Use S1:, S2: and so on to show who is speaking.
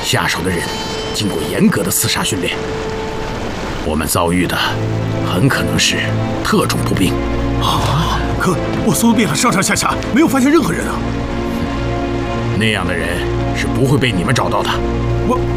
S1: 下手的人经过严格的刺杀训练。我们遭遇的很可能是特种步兵。
S2: 啊！可我搜遍了上上下下，没有发现任何人啊！
S1: 那样的人是不会被你们找到的。